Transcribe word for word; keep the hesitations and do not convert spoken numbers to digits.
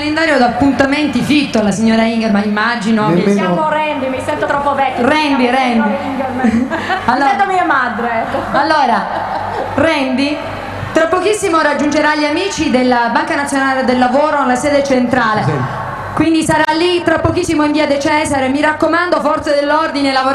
calendario d'appuntamenti fitto la signora Ingerman, immagino. Nemmeno... Mi chiamo Randy, mi sento troppo vecchia. Randy, Randy. Allora, mi sento mia madre. Allora, Randy tra pochissimo raggiungerà gli amici della Banca Nazionale del Lavoro alla sede centrale. Quindi sarà lì tra pochissimo in via De Cesare. Mi raccomando, forze dell'ordine, lavorate.